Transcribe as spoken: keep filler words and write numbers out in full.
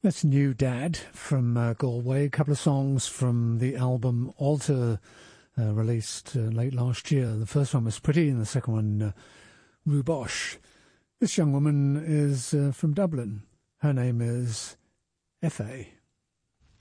That's New Dad from uh, Galway. A couple of songs from the album Alter, uh, released uh, late last year. The first one was Pretty, and the second one, uh, Rubosh. This young woman is uh, from Dublin. Her name is F A